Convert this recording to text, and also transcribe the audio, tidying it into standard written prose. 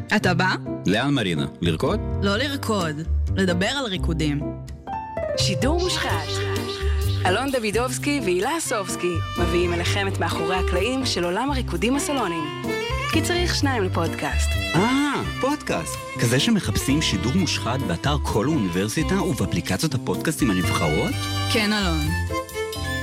אתה בא? לאן מרינה? לרקוד? לא לרקוד, לדבר על ריקודים. שידור מושחת. אלון דוידובסקי והילה אסובסקי מביאים אליכם את מאחורי הקלעים של עולם הריקודים הסלוניים. כי צריך שניים לפודקאסט. פודקאסט. כזה שמחפשים שידור מושחת באתר כל האוניברסיטה ובאפליקציות הפודקאסטים הנבחרות? כן, אלון.